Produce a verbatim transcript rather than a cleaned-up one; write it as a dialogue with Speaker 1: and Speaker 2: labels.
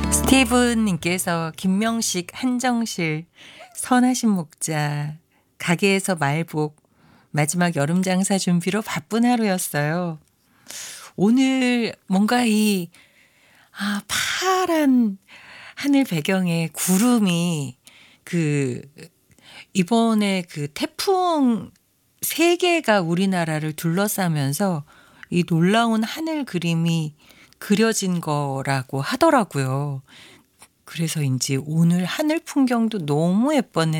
Speaker 1: 스티브님께서 김명식, 한정실, 선하신 목자, 가게에서 말복, 마지막 여름 장사 준비로 바쁜 하루였어요. 오늘 뭔가 이 아, 파란 하늘 배경에 구름이 그 이번에 그 태풍 세 개가 우리나라를 둘러싸면서 이 놀라운 하늘 그림이 그려진 거라고 하더라고요. 그래서인지 오늘 하늘 풍경도 너무 예뻤는데